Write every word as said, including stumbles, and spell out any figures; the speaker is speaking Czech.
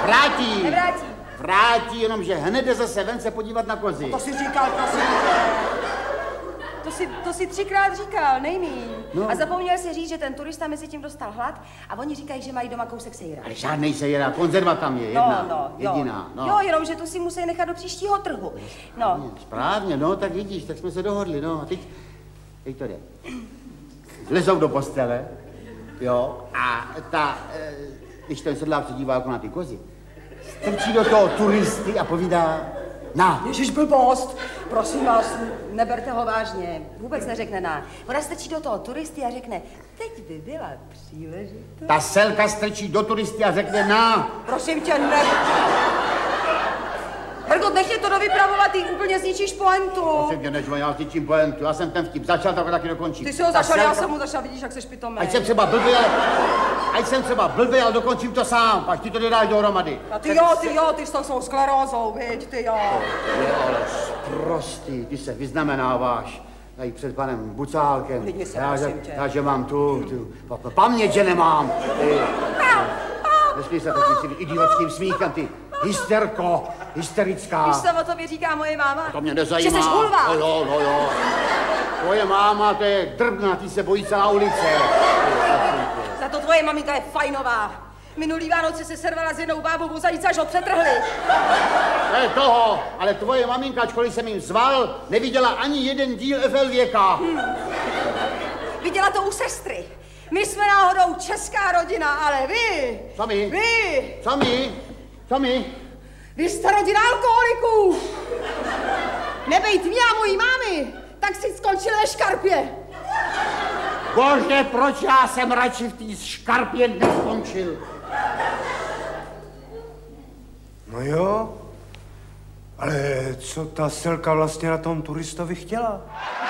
Vrátí. Nevrátí. Vrátí, jenomže hned jde zase ven se podívat na kozy. To si říkal, prosím tě. To si, to si třikrát říkal, nejmíň. No. A zapomněl si říct, že ten turista mezi tím dostal hlad a oni říkají, že mají doma kousek sejra. Ale žádnej sejra, konzerva tam je, jedna, no, no, jediná. No. Jo, jenom, že tu si musí nechat do příštího trhu. No. Správně, no, tak vidíš, tak jsme se dohodli, no. A teď, teď to jde. Lezou do postele, jo, a ta, e, když ten sedlák se dívá jako na ty kozy, strčí do toho turisty a povídá, na. Ježiš, blbost, prosím vás, neberte ho vážně, vůbec neřekne na. Ona strčí do toho turisty a řekne, teď by byla příležitost. Ta selka strčí do turisty a řekne, na. Prosím tě, ne. Hrgot, nech je to dovypravovat, ty úplně zničíš pointu. Prosím tě, než já zničím pointu, já jsem ten vtip začal, tak ho taky dokončím. Ty jsi ho začal, selka... já jsem mu začal, vidíš, jak seš pitomý. Ať jsem třeba blbý, ale... Ať jsem třeba blbý, ale dokončím to sám, pak ti to nedáš dohromady. A ty jo, ty jo, ty s tou svou sklerózou, viď, ty jo. Je ale prostý, ty se vyznamenáváš. Tady před panem Bucálkem. Klidně se, já, prosím tě. Já, že mám tu, tu, pa, paměť, že nemám. Ty, nesmí se takovým idiotským smíchem, ty hysterko, hysterická. Víš, co o tobě říká moje máma? To mě nezajímá. Že jsi hulva. No jo, no jo. Tvoje máma, to je drbna, ty se bojí celá ulice. Za to tvoje maminka je fajnová. Minulý Vánoce se servala s jednou bábou vozanice, až ho přetrhli. To je toho, ale tvoje maminka, ačkoliv jsem jim zval, neviděla ani jeden díl F L věka. Hmm. Viděla to u sestry. My jsme náhodou česká rodina, ale vy... Co my? Vy! Co my? Co my? Vy jste rodina alkoholiků. Nebejt mě a mojí mámy, tak si skončil ve škarpě. Bože, proč já jsem radši v té škarpě neskončil? No jo, ale co ta selka vlastně na tom turistovi chtěla?